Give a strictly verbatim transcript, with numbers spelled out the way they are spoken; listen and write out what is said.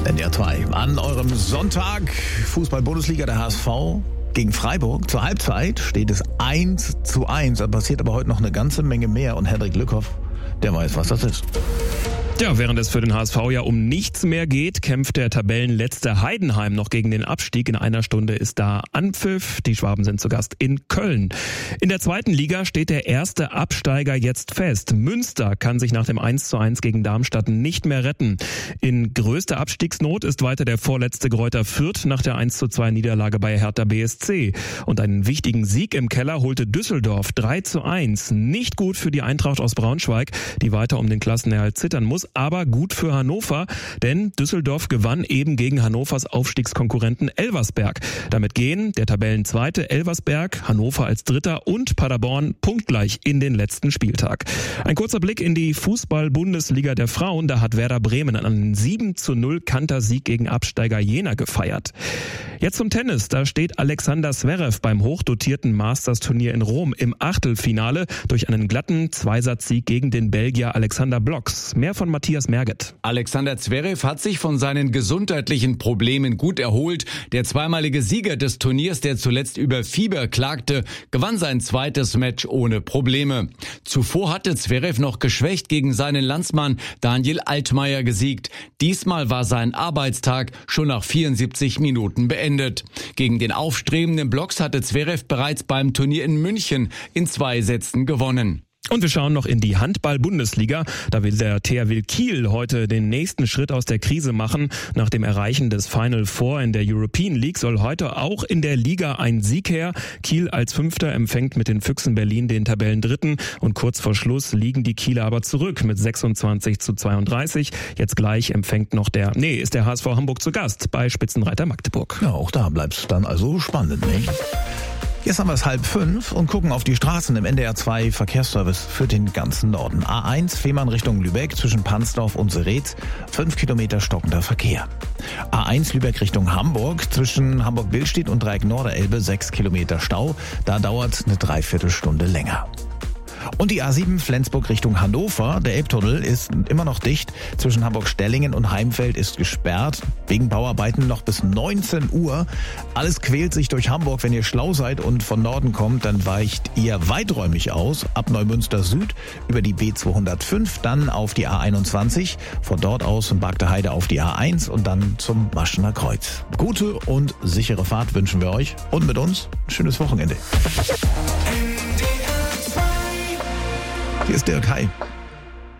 N D R zwei. An eurem Sonntag, Fußball-Bundesliga, der H S V gegen Freiburg. Zur Halbzeit steht es eins zu eins. Da passiert aber heute noch eine ganze Menge mehr. Und Hendrik Lückhoff, der weiß, was das ist. Ja, während es für den H S V ja um nichts mehr geht, kämpft der Tabellenletzte Heidenheim noch gegen den Abstieg. In einer Stunde ist da Anpfiff. Die Schwaben sind zu Gast in Köln. In der zweiten Liga steht der erste Absteiger jetzt fest. Münster kann sich nach dem eins zu eins gegen Darmstadt nicht mehr retten. In größter Abstiegsnot ist weiter der vorletzte Greuther Fürth nach der eins zu zwei Niederlage bei Hertha B S C. Und einen wichtigen Sieg im Keller holte Düsseldorf drei zu eins. Nicht gut für die Eintracht aus Braunschweig, die weiter um den Klassenerhalt zittern muss, aber gut für Hannover, denn Düsseldorf gewann eben gegen Hannovers Aufstiegskonkurrenten Elversberg. Damit gehen der Tabellenzweite Elversberg, Hannover als Dritter und Paderborn punktgleich in den letzten Spieltag. Ein kurzer Blick in die Fußball-Bundesliga der Frauen, da hat Werder Bremen einen sieben zu null Kantersieg gegen Absteiger Jena gefeiert. Jetzt zum Tennis, da steht Alexander Zverev beim hochdotierten Masters-Turnier in Rom im Achtelfinale durch einen glatten Zweisatzsieg gegen den Belgier Alexander Blocks. Mehr von Matthias Merget. Alexander Zverev hat sich von seinen gesundheitlichen Problemen gut erholt. Der zweimalige Sieger des Turniers, der zuletzt über Fieber klagte, gewann sein zweites Match ohne Probleme. Zuvor hatte Zverev noch geschwächt gegen seinen Landsmann Daniel Altmaier gesiegt. Diesmal war sein Arbeitstag schon nach vierundsiebzig Minuten beendet. Gegen den aufstrebenden Blocks hatte Zverev bereits beim Turnier in München in zwei Sätzen gewonnen. Und wir schauen noch in die Handball-Bundesliga. Da will der T H W Kiel heute den nächsten Schritt aus der Krise machen. Nach dem Erreichen des Final Four in der European League soll heute auch in der Liga ein Sieg her. Kiel als Fünfter empfängt mit den Füchsen Berlin den Tabellendritten. Und kurz vor Schluss liegen die Kieler aber zurück mit sechsundzwanzig zu zweiunddreißig. Jetzt gleich empfängt noch der, nee, ist der H S V Hamburg zu Gast bei Spitzenreiter Magdeburg. Ja, auch da bleibt es dann also spannend, nicht? Jetzt haben wir es halb fünf und gucken auf die Straßen im N D R zwei Verkehrsservice für den ganzen Norden. A eins Fehmarn Richtung Lübeck zwischen Pansdorf und Seretz, fünf Kilometer stockender Verkehr. A eins Lübeck Richtung Hamburg zwischen Hamburg-Billstedt und Dreieck Norderelbe, sechs Kilometer Stau. Da dauert eine Dreiviertelstunde länger. Und die A sieben Flensburg Richtung Hannover. Der Elbtunnel ist immer noch dicht. Zwischen Hamburg-Stellingen und Heimfeld ist gesperrt. Wegen Bauarbeiten noch bis neunzehn Uhr. Alles quält sich durch Hamburg. Wenn ihr schlau seid und von Norden kommt, dann weicht ihr weiträumig aus. Ab Neumünster Süd über die B zweihundertfünf, dann auf die A einundzwanzig. Von dort aus von Bagde Heide auf die A eins und dann zum Maschener Kreuz. Gute und sichere Fahrt wünschen wir euch. Und mit uns ein schönes Wochenende. Hier ist Dirk, hi.